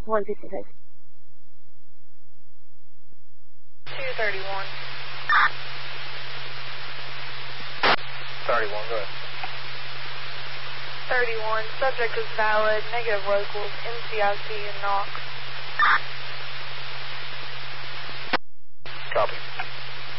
156. 231. 31, go ahead. 31, subject is valid, negative locals, NCIC and Knox. Copy.